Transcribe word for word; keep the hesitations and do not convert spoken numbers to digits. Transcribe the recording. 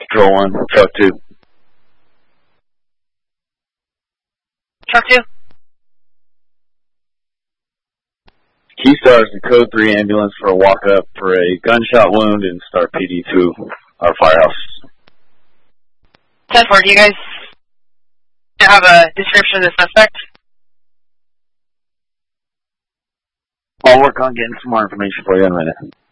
Patrol one, truck two. Truck two? Keystar is the code three ambulance for a walk-up for a gunshot wound in Star P D two, our firehouse. ten four, do you guys have a description of the suspect? I'll work on getting some more information for you in a minute.